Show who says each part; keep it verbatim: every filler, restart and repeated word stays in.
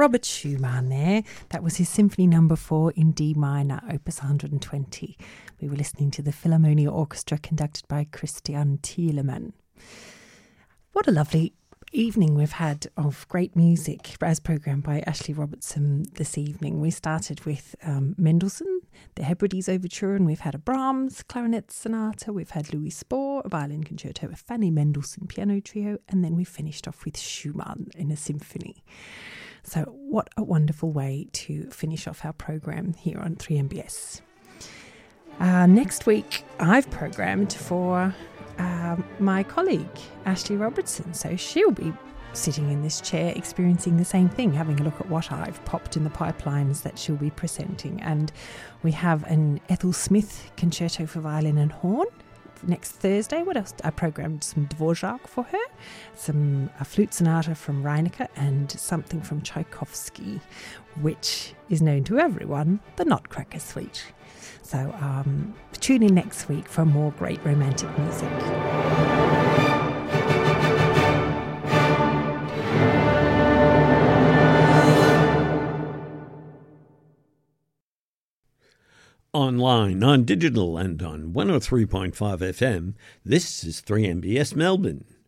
Speaker 1: Robert Schumann there. That was his Symphony Number Four in D minor, Opus one hundred twenty. We were listening to the Philharmonia Orchestra conducted by Christian Thielemann. What a lovely evening we've had of great music as programmed by Ashley Robertson this evening. We started with um, Mendelssohn, the Hebrides Overture, and we've had a Brahms clarinet sonata, we've had Louis Spohr, a violin concerto, a Fanny Mendelssohn piano trio, and then we finished off with Schumann in a symphony. So what a wonderful way to finish off our program here on three M B S. Uh, next week I've programmed for Um, my colleague, Ashley Robertson. So she'll be sitting in this chair experiencing the same thing, having a look at what I've popped in the pipelines that she'll be presenting. And we have an Ethel Smith concerto for violin and horn next Thursday. What else? I programmed some Dvorak for her, some a flute sonata from Reinecke, and something from Tchaikovsky, which is known to everyone, the Nutcracker Suite. So um, tune in next week for more great romantic music.
Speaker 2: Online, on digital and on one oh three point five F M, this is three M B S Melbourne.